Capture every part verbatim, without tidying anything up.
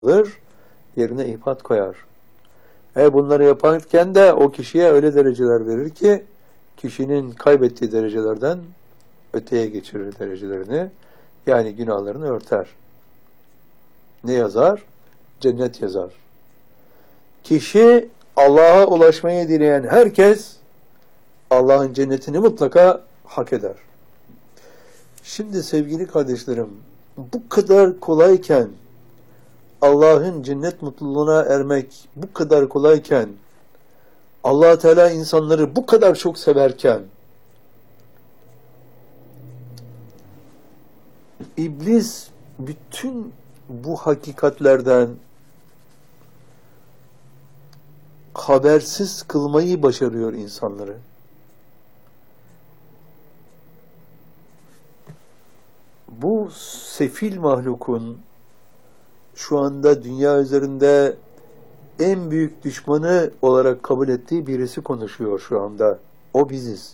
alır, yerine ihbat koyar. E bunları yaparken de o kişiye öyle dereceler verir ki kişinin kaybettiği derecelerden öteye geçirir derecelerini. Yani günahlarını örter. Ne yazar? Cennet yazar. Kişi Allah'a ulaşmayı dileyen herkes Allah'ın cennetini mutlaka hak eder. Şimdi sevgili kardeşlerim, bu kadar kolayken Allah'ın cennet mutluluğuna ermek bu kadar kolayken, Allah Teala insanları bu kadar çok severken, İblis bütün bu hakikatlerden habersiz kılmayı başarıyor insanları. Bu sefil mahlukun şu anda dünya üzerinde en büyük düşmanı olarak kabul ettiği birisi konuşuyor şu anda. O biziz.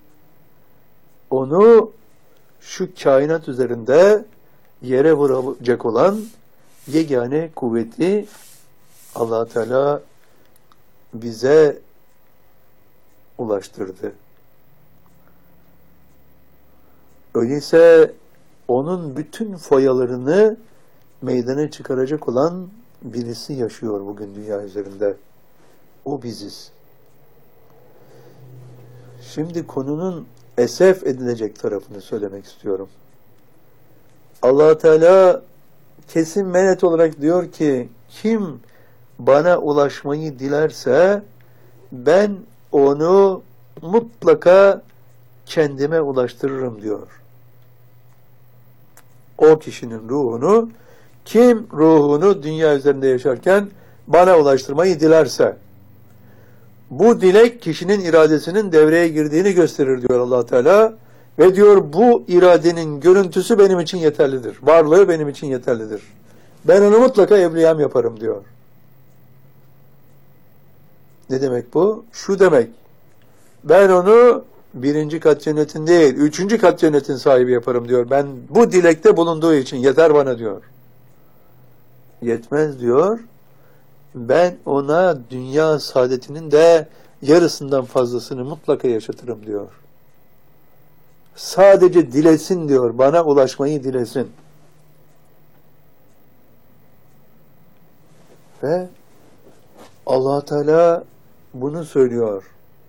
Onu şu kainat üzerinde yere vuracak olan yegane kuvveti Allah Teala bize ulaştırdı. Öyleyse onun bütün foyalarını meydana çıkaracak olan birisi yaşıyor bugün dünya üzerinde. O biziz. Şimdi konunun esef edilecek tarafını söylemek istiyorum. Allah Teala kesin menet olarak diyor ki, kim bana ulaşmayı dilerse ben onu mutlaka kendime ulaştırırım diyor. O kişinin ruhunu, kim ruhunu dünya üzerinde yaşarken bana ulaştırmayı dilerse, bu dilek kişinin iradesinin devreye girdiğini gösterir diyor Allah Teala ve diyor bu iradenin görüntüsü benim için yeterlidir. Varlığı benim için yeterlidir. Ben onu mutlaka evliyam yaparım diyor. Ne demek bu? Şu demek. Ben onu birinci kat cennetin değil, üçüncü kat cennetin sahibi yaparım diyor. Ben bu dilekte bulunduğu için yeter bana diyor. Yetmez diyor. Ben ona dünya saadetinin de yarısından fazlasını mutlaka yaşatırım diyor. Sadece dilesin diyor. Bana ulaşmayı dilesin. Ve Allah Teala bunu söylüyor.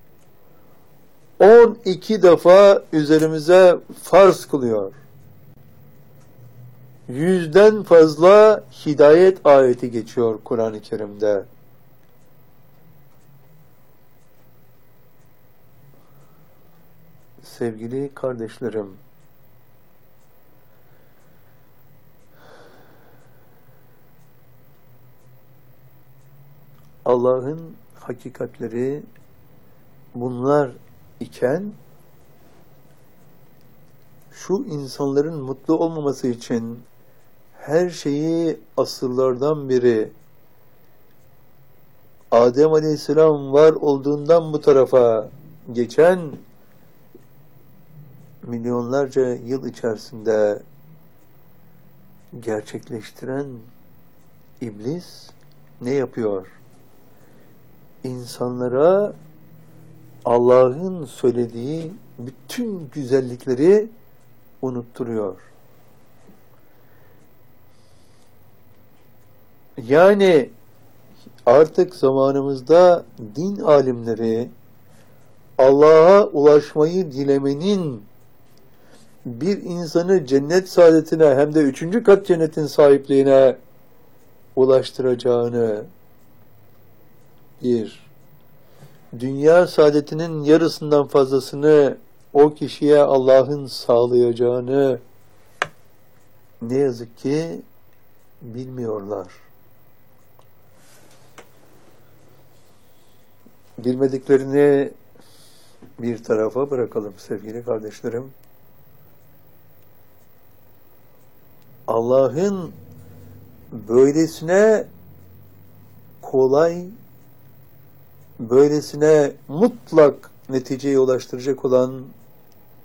on iki defa üzerimize farz kılıyor. Yüzden fazla hidayet ayeti geçiyor Kur'an-ı Kerim'de. Sevgili kardeşlerim, Allah'ın hakikatleri bunlar iken şu insanların mutlu olmaması için her şeyi asırlardan beri Adem Aleyhisselam var olduğundan bu tarafa geçen milyonlarca yıl içerisinde gerçekleştiren İblis ne yapıyor? İnsanlara Allah'ın söylediği bütün güzellikleri unutturuyor. Yani artık zamanımızda din alimleri Allah'a ulaşmayı dilemenin bir insanı cennet saadetine hem de üçüncü kat cennetin sahipliğine ulaştıracağını, bir, dünya saadetinin yarısından fazlasını o kişiye Allah'ın sağlayacağını ne yazık ki bilmiyorlar. Bilmediklerini bir tarafa bırakalım sevgili kardeşlerim. Allah'ın böylesine kolay, böylesine mutlak neticeye ulaştıracak olan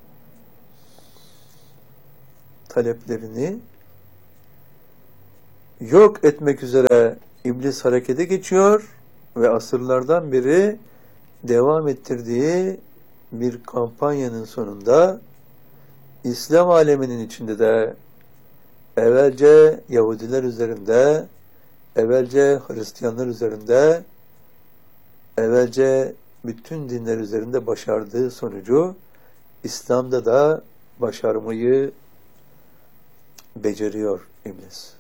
taleplerini yok etmek üzere iblis harekete geçiyor ve asırlardan beri devam ettirdiği bir kampanyanın sonunda İslam aleminin içinde de evvelce Yahudiler üzerinde, evvelce Hristiyanlar üzerinde, evvelce bütün dinler üzerinde başardığı sonucu İslam'da da başarmayı beceriyor iblis.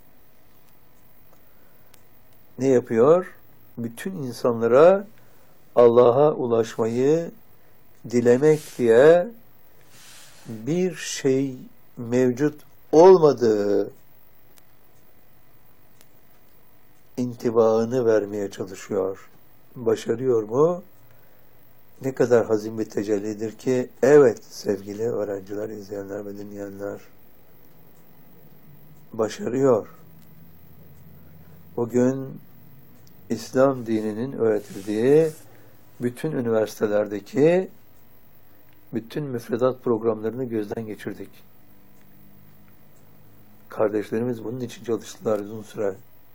Ne yapıyor? Bütün insanlara Allah'a ulaşmayı dilemek diye bir şey mevcut olmadığı intibaını vermeye çalışıyor. Başarıyor mu? Ne kadar hazin bir tecellidir ki, evet sevgili öğrenciler, izleyenler ve dinleyenler, başarıyor. Bugün İslam dininin öğretildiği bütün üniversitelerdeki bütün müfredat programlarını gözden geçirdik. Kardeşlerimiz bunun için çalıştılar uzun süre.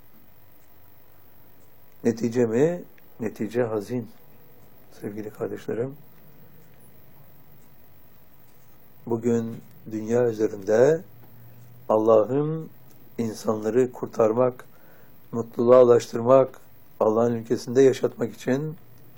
Netice mi? Netice hazin. Sevgili kardeşlerim, bugün dünya üzerinde Allah'ın insanları kurtarmak, mutluluğa ulaştırmak, Allah'ın ülkesinde yaşatmak için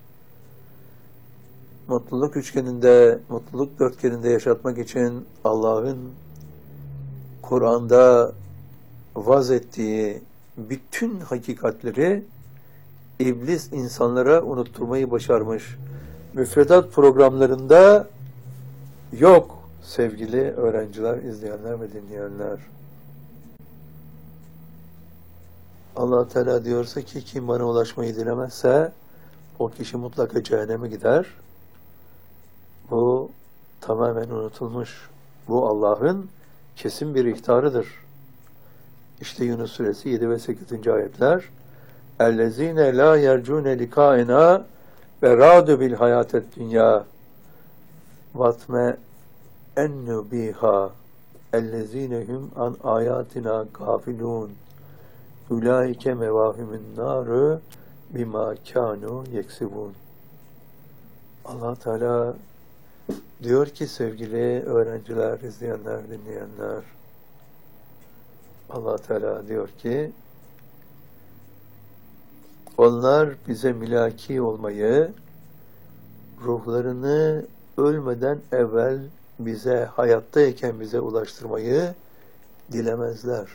mutluluk üçgeninde, mutluluk dörtgeninde yaşatmak için Allah'ın Kur'an'da vaz ettiği bütün hakikatleri İblis insanlara unutturmayı başarmış. Müfredat programlarında yok sevgili öğrenciler, izleyenler ve dinleyenler. Allah Teala diyorsa ki kim bana ulaşmayı dilemezse o kişi mutlaka cehenneme gider. Bu tamamen unutulmuş. Bu Allah'ın kesin bir ihtarıdır. İşte Yunus suresi yedi ve sekizinci ayetler. اَلَّذ۪ينَ لَا يَرْجُونَ لِقَائِنَا وَرَادُ بِالْحَيَاةَ الدُّنْيَا وَاتْمَئَنُّ بِهَا اَلَّذ۪ينَ هُمْ عَنْ آيَاتِنَا غَافِلُونَ اُولَٰئِكَ مَوَاهِمُ النَّارِ بِمَا كَانُوا يَكْسِبُونَ. Allah Teala diyor ki sevgili öğrenciler, izleyenler, dinleyenler, Allah Teala diyor ki onlar bize mülaki olmayı, ruhlarını ölmeden evvel bize, hayattayken bize ulaştırmayı dilemezler.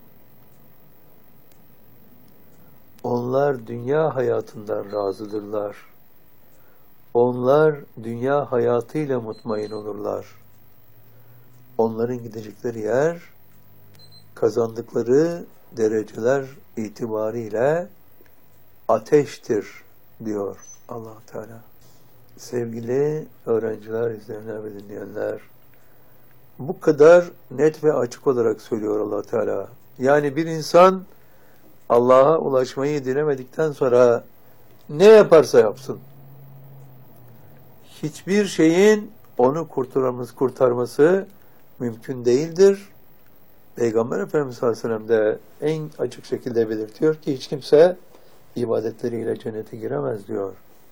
Onlar dünya hayatından razıdırlar. Onlar dünya hayatıyla mutmain olurlar. Onların gidecekleri yer, kazandıkları dereceler itibariyle ateştir diyor Allah Teala. Sevgili öğrenciler, izleyenler ve dinleyenler, bu kadar net ve açık olarak söylüyor Allah Teala. Yani bir insan Allah'a ulaşmayı dilemedikten sonra ne yaparsa yapsın, hiçbir şeyin onu kurtarması, kurtarması mümkün değildir. Peygamber Efendimiz sallallahu aleyhi ve sellem de en açık şekilde belirtiyor ki hiç kimse ibadetleriyle cennete giremez diyor.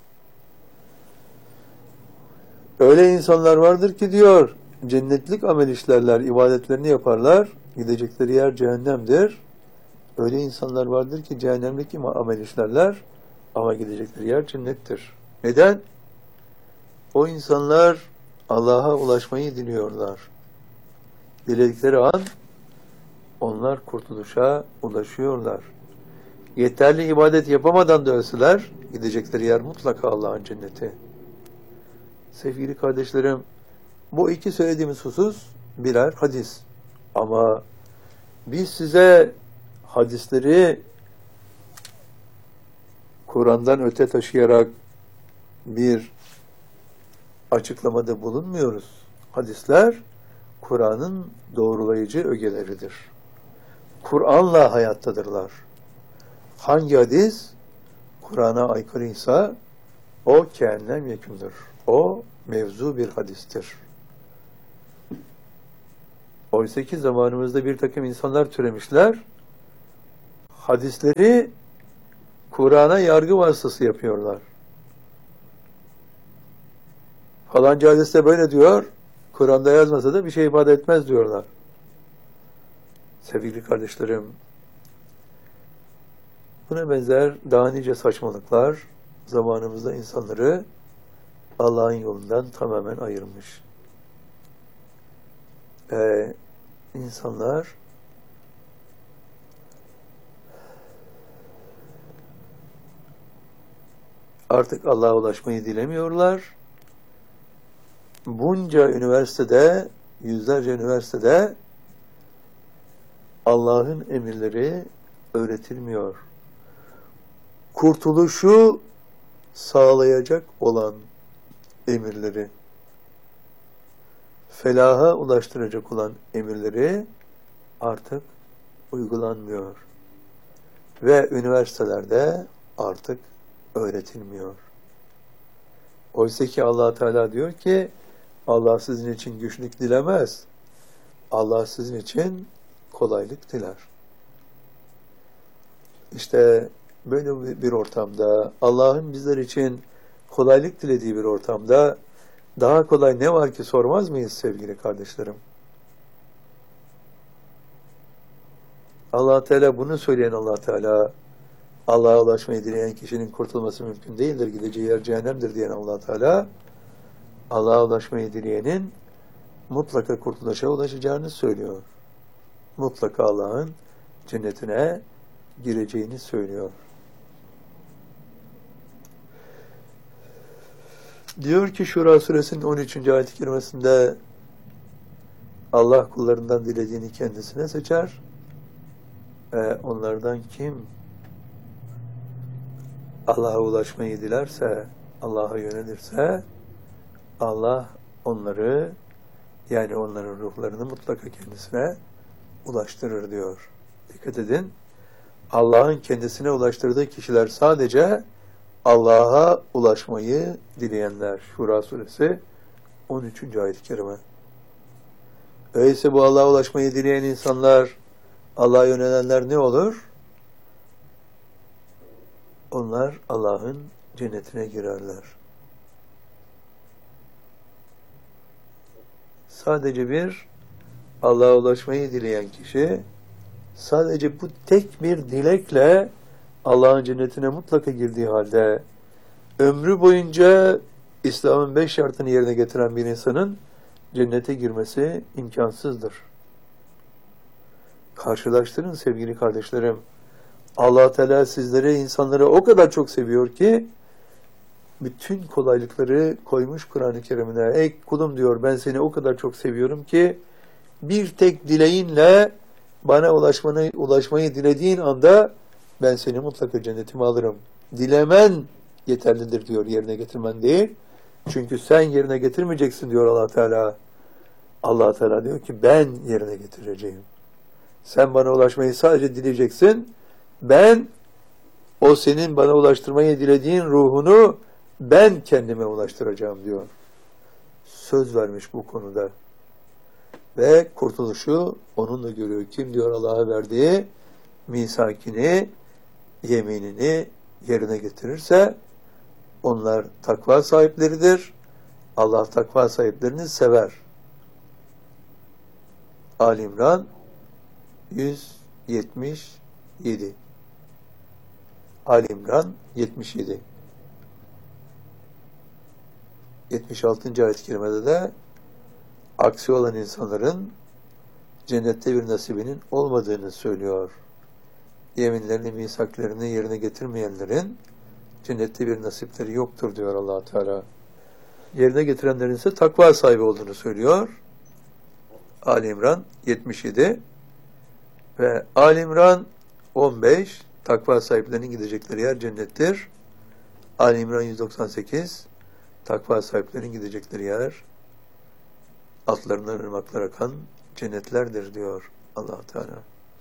Öyle insanlar vardır ki diyor, cennetlik amel işlerler, ibadetlerini yaparlar, gidecekleri yer cehennemdir. Öyle insanlar vardır ki cehennemlik amel işlerler ama gidecekleri yer cennettir. Neden? O insanlar Allah'a ulaşmayı diliyorlar. Diledikleri an onlar kurtuluşa ulaşıyorlar. Yeterli ibadet yapamadan da ölseler gidecekleri yer mutlaka Allah'ın cenneti. Sevgili kardeşlerim, bu iki söylediğimiz husus birer hadis. Ama biz size hadisleri Kur'an'dan öte taşıyarak bir açıklamada bulunmuyoruz. Hadisler Kur'an'ın doğrulayıcı ögeleridir. Kur'an'la hayattadırlar. Hangi hadis Kur'an'a aykırıysa o kâinem yekûndur. O mevzu bir hadistir. Oysa ki zamanımızda bir takım insanlar türemişler. hadisleri Kur'an'a yargı vasıtası yapıyorlar. Falanca hadiste böyle diyor, Kur'an'da yazmasa da bir şey ifade etmez diyorlar. Sevgili kardeşlerim, buna benzer daha nice saçmalıklar zamanımızda insanları Allah'ın yolundan tamamen ayırmış. Ee, insanlar artık Allah'a ulaşmayı dilemiyorlar. Bunca üniversitede, yüzlerce üniversitede Allah'ın emirleri öğretilmiyor. Kurtuluşu sağlayacak olan emirleri, felaha ulaştıracak olan emirleri artık uygulanmıyor. Ve üniversitelerde artık öğretilmiyor. Oysa ki Allah Teala diyor ki, Allah sizin için güçlük dilemez. Allah sizin için kolaylık diler. İşte böyle bir ortamda, Allah'ın bizler için kolaylık dilediği bir ortamda daha kolay ne var ki sormaz mıyız sevgili kardeşlerim? Allah Teala bunu söyleyen Allah Teala, Allah'a ulaşmayı dileyen kişinin kurtulması mümkün değildir, gideceği yer cehennemdir diyen Allah Teala, Allah'a ulaşmayı dileyenin mutlaka kurtuluşa ulaşacağını söylüyor. Mutlaka Allah'ın cennetine gireceğini söylüyor. Diyor ki Şura suresinin on üçüncü ayet-i kerimesinde Allah kullarından dilediğini kendisine seçer. E, onlardan kim Allah'a ulaşmayı dilerse, Allah'a yönelirse Allah onları, yani onların ruhlarını mutlaka kendisine ulaştırır diyor. Dikkat edin. Allah'ın kendisine ulaştırdığı kişiler sadece Allah'a ulaşmayı dileyenler. Şura suresi on üçüncü ayet-i kerime. Öyleyse bu Allah'a ulaşmayı dileyen insanlar, Allah'a yönelenler ne olur? Onlar Allah'ın cennetine girerler. Sadece bir Allah'a ulaşmayı dileyen kişi, sadece bu tek bir dilekle Allah'ın cennetine mutlaka girdiği halde, ömrü boyunca İslam'ın beş şartını yerine getiren bir insanın cennete girmesi imkansızdır. Karşılaştırın sevgili kardeşlerim. Allah Teala sizleri, insanları o kadar çok seviyor ki, bütün kolaylıkları koymuş Kur'an-ı Kerim'ine. Ey kulum diyor, ben seni o kadar çok seviyorum ki, bir tek dileğinle bana ulaşmanı, ulaşmayı dilediğin anda ben seni mutlaka cennetime alırım. Dilemen yeterlidir diyor, yerine getirmen değil. Çünkü sen yerine getirmeyeceksin diyor Allah Teala. Allah Teala diyor ki ben yerine getireceğim. Sen bana ulaşmayı sadece dileyeceksin. Ben o senin bana ulaştırmayı dilediğin ruhunu ben kendime ulaştıracağım diyor. Söz vermiş bu konuda. Ve kurtuluşu onunla görüyor. Kim diyor Allah'a verdiği misakini, yeminini yerine getirirse onlar takva sahipleridir. Allah takva sahiplerini sever. Ali İmran yüz yetmiş yedi. Ali İmran yetmiş yedi. yetmiş altıncı ayet-i kerimede de aksi olan insanların cennette bir nasibinin olmadığını söylüyor. Yeminlerini, misaklarını yerine getirmeyenlerin cennette bir nasipleri yoktur diyor Allah Teala. Yerine getirenlerin ise takva sahibi olduğunu söylüyor. Ali İmran yetmiş yedi ve Ali İmran on beş, takva sahiplerinin gidecekleri yer cennettir. Ali İmran yüz doksan sekiz, takva sahiplerinin gidecekleri yer altlarından ırmaklar akan cennetlerdir diyor Allah Teala.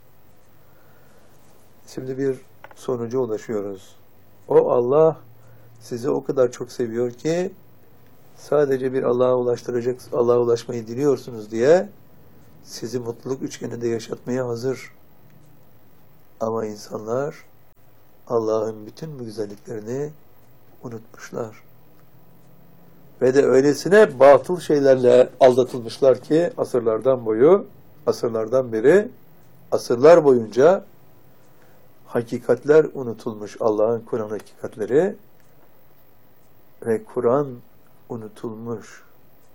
Şimdi bir sonuca ulaşıyoruz. O Allah sizi o kadar çok seviyor ki sadece bir Allah'a ulaştıracak, Allah'a ulaşmayı diliyorsunuz diye sizi mutluluk üçgeninde yaşatmaya hazır. Ama insanlar Allah'ın bütün bu güzelliklerini unutmuşlar. Ve de öylesine batıl şeylerle aldatılmışlar ki asırlardan boyu, asırlardan beri, asırlar boyunca hakikatler unutulmuş, Allah'ın Kur'an hakikatleri ve Kur'an unutulmuş.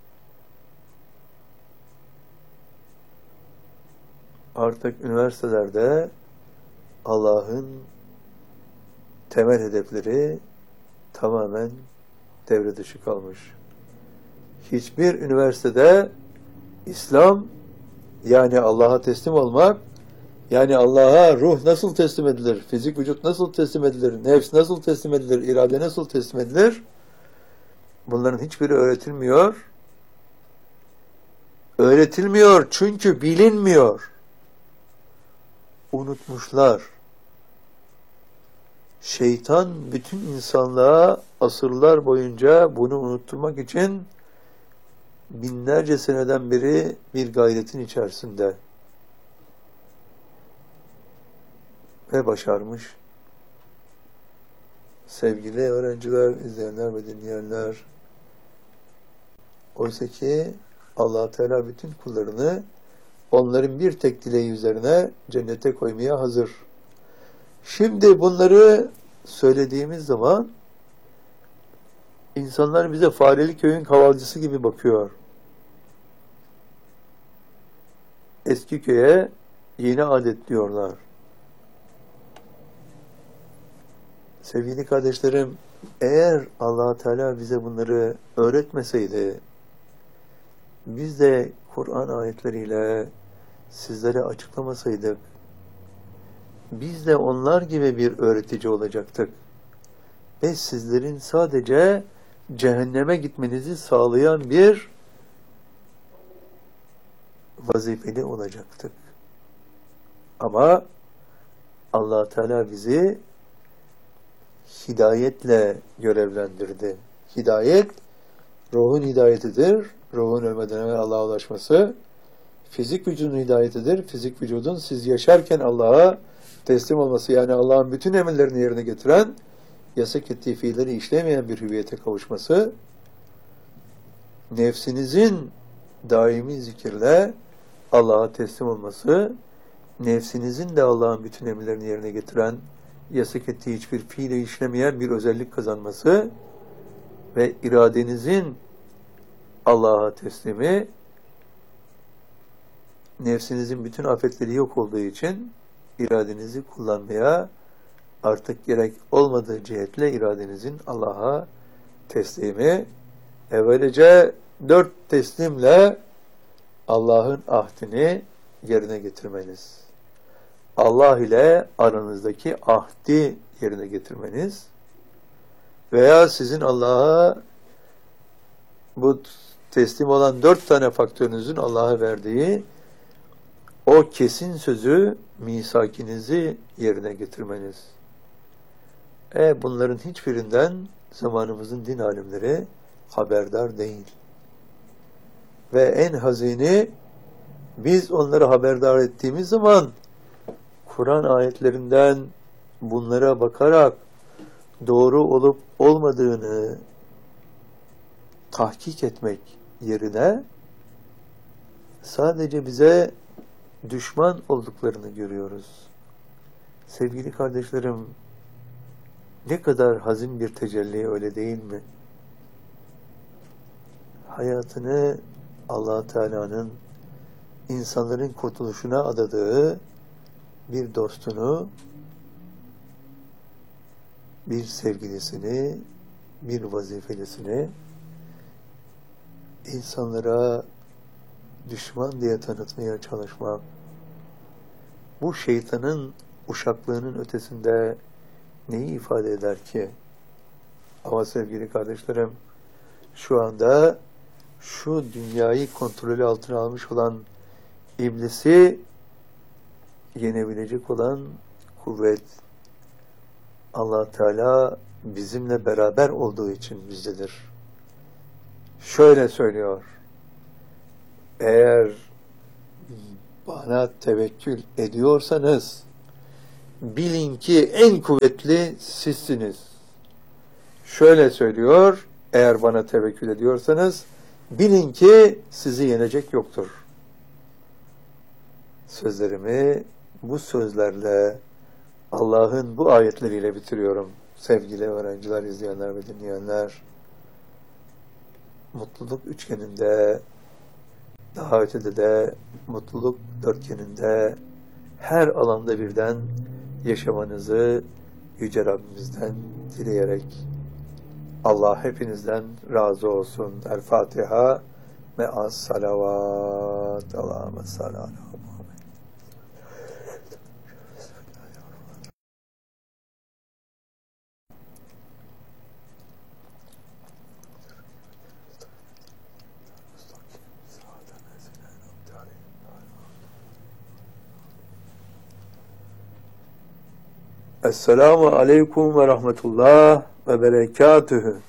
Artık üniversitelerde Allah'ın temel hedefleri tamamen devre dışı kalmış. Hiçbir üniversitede İslam, yani Allah'a teslim olmak, yani Allah'a ruh nasıl teslim edilir, fizik vücut nasıl teslim edilir, nefs nasıl teslim edilir, irade nasıl teslim edilir, bunların hiçbiri öğretilmiyor. Öğretilmiyor çünkü bilinmiyor. Unutmuşlar. Şeytan bütün insanlığa asırlar boyunca bunu unutturmak için binlerce seneden beri bir gayretin içerisinde ve başarmış. Sevgili öğrenciler, izleyenler ve dinleyenler, oysa ki Allah Teala bütün kullarını onların bir tek dileği üzerine cennete koymaya hazır. Şimdi bunları söylediğimiz zaman insanlar bize Fareli Köy'ün kavalcısı gibi bakıyor. Eski köye yeni adet diyorlar. Sevgili kardeşlerim, eğer Allah Teala bize bunları öğretmeseydi, biz de Kur'an ayetleriyle sizlere açıklamasaydık, biz de onlar gibi bir öğretici olacaktık. Ve sizlerin sadece cehenneme gitmenizi sağlayan bir vazifeli olacaktık. Ama Allah Teala bizi hidayetle görevlendirdi. Hidayet, ruhun hidayetidir. Ruhun ölmeden evvel Allah'a ulaşması. Fizik vücudun hidayetidir. Fizik vücudun siz yaşarken Allah'a teslim olması, yani Allah'ın bütün emirlerini yerine getiren, yasak ettiği fiilleri işlemeyen bir hüviyete kavuşması. Nefsinizin daimi zikirle Allah'a teslim olması, nefsinizin de Allah'ın bütün emirlerini yerine getiren, yasak ettiği hiçbir fiile işlemeyen bir özellik kazanması ve iradenizin Allah'a teslimi, nefsinizin bütün afetleri yok olduğu için iradenizi kullanmaya artık gerek olmadığı cihetle iradenizin Allah'a teslimi, evvelce dört teslimle Allah'ın ahdini yerine getirmeniz, Allah ile aranızdaki ahdi yerine getirmeniz veya sizin Allah'a bu teslim olan dört tane faktörünüzün Allah'a verdiği o kesin sözü, misakinizi yerine getirmeniz. E bunların hiçbirinden zamanımızın din alimleri haberdar değil. Ve en hazini, biz onları haberdar ettiğimiz zaman Kur'an ayetlerinden bunlara bakarak doğru olup olmadığını tahkik etmek yerine sadece bize düşman olduklarını görüyoruz. Sevgili kardeşlerim, ne kadar hazin bir tecelli, öyle değil mi? Hayatını Allah Teala'nın insanların kurtuluşuna adadığı bir dostunu, bir sevgilisini, bir vazifelisini insanlara düşman diye tanıtmaya çalışmak, bu şeytanın uşaklığının ötesinde neyi ifade eder ki? Ama sevgili kardeşlerim, şu anda şu dünyayı kontrolü altına almış olan iblisi yenebilecek olan kuvvet Allah Teala bizimle beraber olduğu için bizdedir. Şöyle söylüyor: eğer bana tevekkül ediyorsanız, bilin ki en kuvvetli sizsiniz. Şöyle söylüyor, eğer bana tevekkül ediyorsanız, bilin ki sizi yenecek yoktur. Sözlerimi bu sözlerle, Allah'ın bu ayetleriyle bitiriyorum. Sevgili öğrenciler, izleyenler ve dinleyenler, mutluluk üçgeninde, daha ötede de mutluluk dörtgeninde, her alanda birden yaşamanızı Yüce Rabbimizden dileyerek, Allah hepinizden razı olsun. El Fatiha me'as salavat. Allahümme salli ala Muhammed. Esselamu aleyküm ve rahmetullah ve berekatühü.